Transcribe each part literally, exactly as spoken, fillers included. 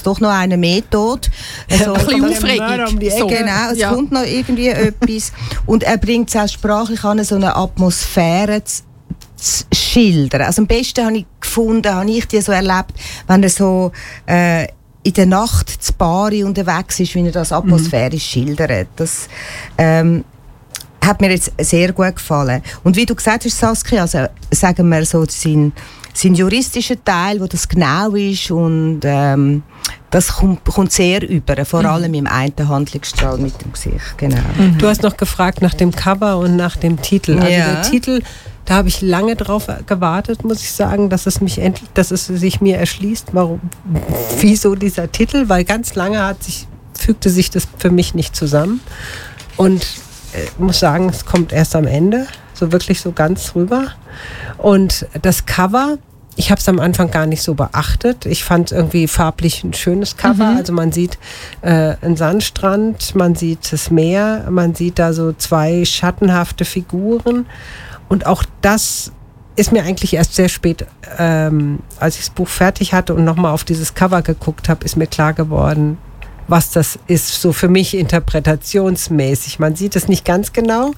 doch noch einer mehr tot. Also, ein bisschen aufregend. Um so. Genau, es ja. kommt noch irgendwie etwas. Und er bringt es auch sprachlich an, so eine Atmosphäre zu, zu schildern. Also am besten habe ich gefunden, habe ich die so erlebt, wenn er so äh, in der Nacht zu Bari unterwegs ist, wie er das atmosphärisch mhm. schildert. Das ähm, hat mir jetzt sehr gut gefallen. Und wie du gesagt hast, Saskia, also sagen wir so, sein, sein juristischer Teil, wo das genau ist, und ähm, das kommt, kommt sehr über, vor mhm. allem im einen Handlungsstrahl mit dem Gesicht. Genau. Mhm. Du hast noch gefragt nach dem Cover und nach dem Titel. Also ja. der Titel, da habe ich lange drauf gewartet, muss ich sagen, dass es mich endlich, dass es sich mir erschließt, warum, wieso dieser Titel, weil ganz lange hat sich, fügte sich das für mich nicht zusammen. Und ich muss sagen, es kommt erst am Ende, so wirklich so ganz rüber. Und das Cover, ich habe es am Anfang gar nicht so beachtet. Ich fand es irgendwie farblich ein schönes Cover. Mhm. Also man sieht äh, einen Sandstrand, man sieht das Meer, man sieht da so zwei schattenhafte Figuren. Und auch das ist mir eigentlich erst sehr spät, ähm, als ich das Buch fertig hatte und nochmal auf dieses Cover geguckt habe, ist mir klar geworden, was das ist, so für mich interpretationsmäßig. Man sieht es nicht ganz genau.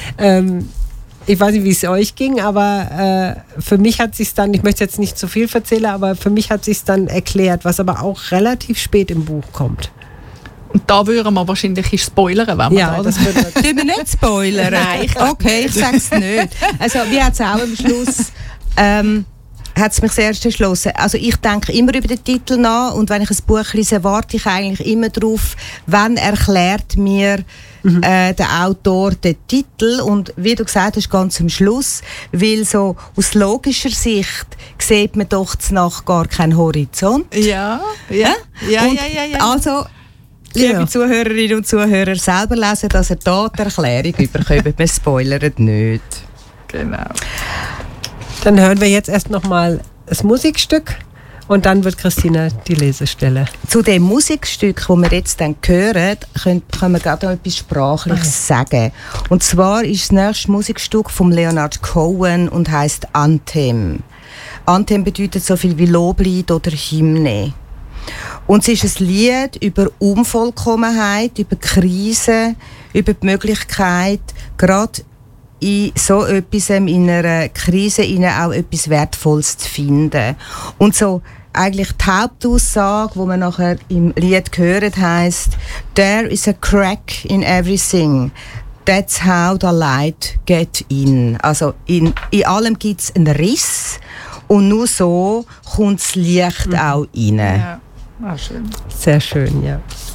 Ähm, ich weiß nicht, wie es euch ging, aber äh, für mich hat sich dann, ich möchte jetzt nicht zu viel erzählen, aber für mich hat sich dann erklärt, was aber auch relativ spät im Buch kommt. Und da würden wir wahrscheinlich spoilern, wenn wir ja, da, das würden wir. Tun wir nicht spoilern? Nein, ich okay, ich sage es nicht. Also, wie hat es auch am Schluss... Ähm, hat es mich sehr erschlossen. Also ich denke immer über den Titel nach, und wenn ich ein Buch lese, warte ich eigentlich immer darauf, wann erklärt mir mhm. äh, der Autor den Titel, und wie du gesagt hast, ganz am Schluss, weil so aus logischer Sicht sieht man doch nach gar keinen Horizont. Ja, ja, ja, und ja, ja, ja. Also, liebe ja. Zuhörerinnen und Zuhörer, selber lesen, dass ihr da die Erklärung überkommt. Wir spoilern nicht. Genau. Dann hören wir jetzt erst noch mal das Musikstück und dann wird Christina die Lesestelle. Zu dem Musikstück, das wir jetzt dann hören, können, können wir gerade noch etwas Sprachliches sagen. Und zwar ist das nächste Musikstück von Leonard Cohen und heisst Anthem. Anthem bedeutet so viel wie Loblied oder Hymne. Und es ist ein Lied über Unvollkommenheit, über Krisen, über die Möglichkeit, gerade in so etwas, in einer Krise, auch etwas Wertvolles zu finden. Und so eigentlich die Hauptaussage, die man nachher im Lied gehört, heisst: There is a crack in everything. That's how the light get in. Also in, in allem gibt es einen Riss, und nur so kommt das Licht mhm. auch rein. Ja, ah, schön. Sehr schön, ja.